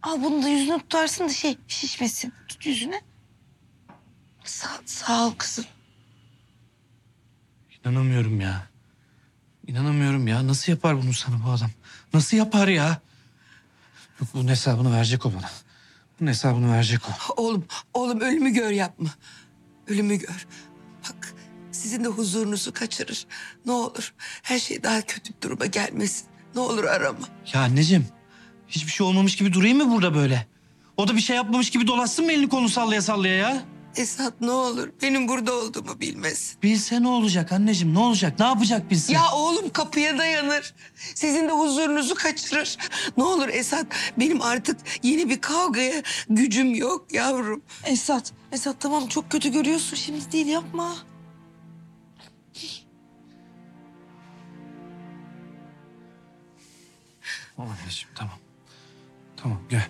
Al bunu da yüzüne tutarsın da şişmesin. Tut yüzüne. Sağ ol kızım. İnanamıyorum ya. İnanamıyorum ya. Nasıl yapar bunu sana bu adam? Nasıl yapar ya? Yok, bunun hesabını verecek o bana. Bunun hesabını verecek o. Oğlum ölümü gör yapma. Ölümü gör. Bak sizin de huzurunuzu kaçırır. Ne olur her şey daha kötü bir duruma gelmesin. Ne olur arama. Ya anneciğim, hiçbir şey olmamış gibi durayım mı burada böyle? O da bir şey yapmamış gibi dolaşsın mı elini kolunu sallaya sallaya ya? Esat ne olur benim burada olduğumu bilmesin. Bilse ne olacak anneciğim, ne olacak? Ne yapacak bilse? Ya oğlum kapıya dayanır. Sizin de huzurunuzu kaçırır. Ne olur Esat benim artık yeni bir kavgaya gücüm yok yavrum. Esat tamam çok kötü görüyorsun. Şimdi değil yapma. Tamam anneciğim, tamam. Tamam, gel.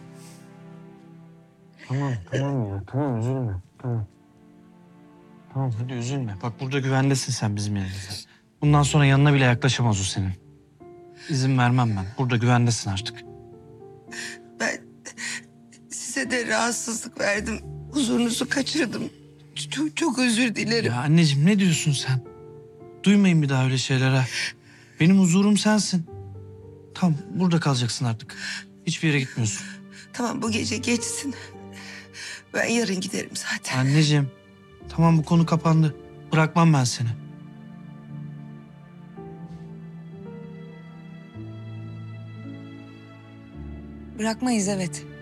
Tamam ya. Tamam, üzülme. Tamam. Tamam, hadi üzülme. Bak burada güvendesin sen bizim yerimizde. Bundan sonra yanına bile yaklaşamaz o senin. İzin vermem ben. Burada güvendesin artık. Ben size de rahatsızlık verdim. Huzurunuzu kaçırdım. Çok özür dilerim. Ya anneciğim ne diyorsun sen? Duymayın bir daha öyle şeyler ha. Benim huzurum sensin. Tamam, burada kalacaksın artık. Hiçbir yere gitmiyorsun. Tamam bu gece geçsin. Ben yarın giderim zaten. Anneciğim, tamam bu konu kapandı. Bırakmam ben seni. Bırakmayız evet.